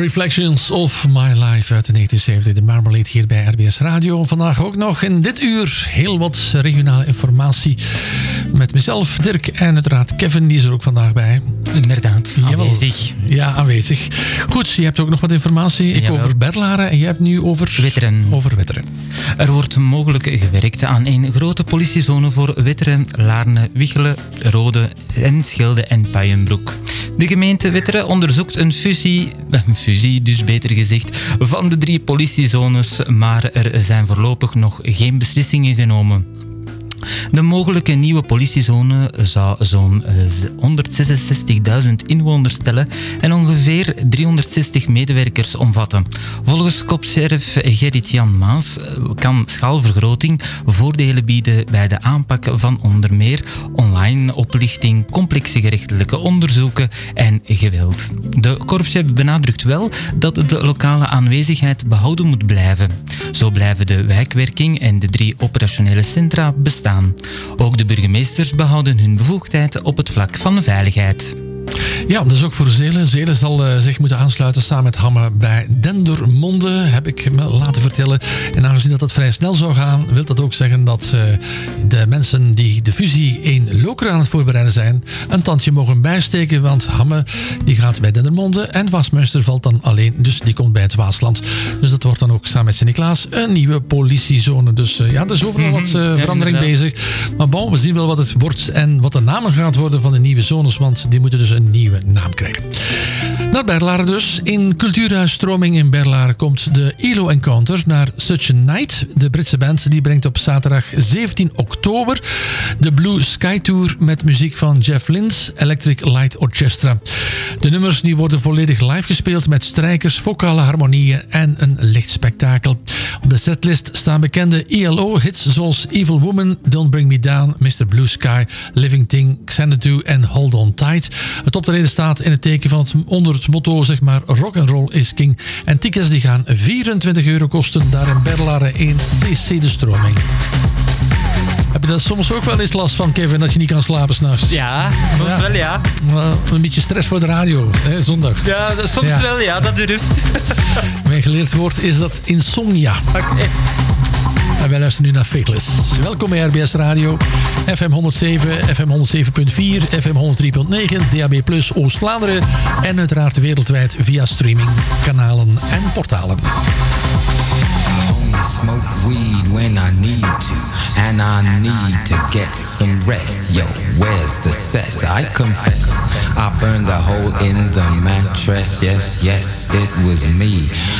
Reflections of My Life uit de 1970. De Marmalade hier bij RBS Radio. Vandaag ook nog in dit uur heel wat regionale informatie. Met mezelf, Dirk en uiteraard Kevin. Die is er ook vandaag bij. Inderdaad, aanwezig. Ja, aanwezig. Goed, je hebt ook nog wat informatie. Ik over Berlaren en jij hebt nu over Wetteren. Er wordt mogelijk gewerkt aan een grote politiezone voor Wetteren, Laarne, Wichelen, Rode en Schelde en Puijenbroek. De gemeente Wetteren onderzoekt een fusie dus beter gezegd, van de 3 politiezones, maar er zijn voorlopig nog geen beslissingen genomen. De mogelijke nieuwe politiezone zou zo'n 166.000 inwoners tellen en ongeveer 360 medewerkers omvatten. Volgens kopsheriff Gerrit-Jan Maas kan schaalvergroting voordelen bieden bij de aanpak van onder meer online oplichting, complexe gerechtelijke onderzoeken en geweld. De korpschef benadrukt wel dat de lokale aanwezigheid behouden moet blijven. Zo blijven de wijkwerking en de 3 operationele centra bestaan. Ook de burgemeesters behouden hun bevoegdheid op het vlak van veiligheid. Ja, dat is ook voor Zelen. Zelen zal zich moeten aansluiten samen met Hamme bij Dendermonde, heb ik me laten vertellen. En aangezien dat vrij snel zou gaan, wil dat ook zeggen dat de mensen die de fusie in Lokeren aan het voorbereiden zijn, een tandje mogen bijsteken, want Hamme die gaat bij Dendermonde en Waasmunster valt dan alleen, dus die komt bij het Waasland. Dus dat wordt dan ook samen met Sint-Niklaas een nieuwe politiezone. Dus ja, er is overal wat verandering bezig. Maar bon, we zien wel wat het wordt en wat de namen gaat worden van de nieuwe zones, want die moeten dus een nieuwe naam krijgen. Naar Berlaren dus. In Cultuurhuis Stroming in Berlaren komt de ILO Encounter naar Such a Night. De Britse band die brengt op zaterdag 17 oktober de Blue Sky Tour met muziek van Jeff Lynne's Electric Light Orchestra. De nummers die worden volledig live gespeeld met strijkers, vocale harmonieën en een lichtspektakel. Op de setlist staan bekende ILO-hits zoals Evil Woman, Don't Bring Me Down, Mr. Blue Sky, Living Thing, Xanadu en Hold On Tight. Het optreden staat in het teken van onder het motto, zeg maar, rock and roll is king. En tickets die gaan €24 kosten, daar in Berlaren in CC de Stroming. Heb je daar soms ook wel eens last van, Kevin, dat je niet kan slapen s'nachts? Ja, soms wel, ja. Een beetje stress voor de radio, hè, zondag. Ja, soms wel, ja, dat durft. Mijn geleerd woord is dat insomnia. Okay. En wij luisteren nu naar Fateless. Welkom bij RBS Radio, FM 107, FM 107.4, FM 103.9, DAB+, Oost-Vlaanderen en uiteraard wereldwijd via streaming, kanalen en portalen. Smoke weed when I need to, and I need to get some rest. Yo, where's the cess? I confess, I burned a hole in the mattress. Yes, yes, it was me.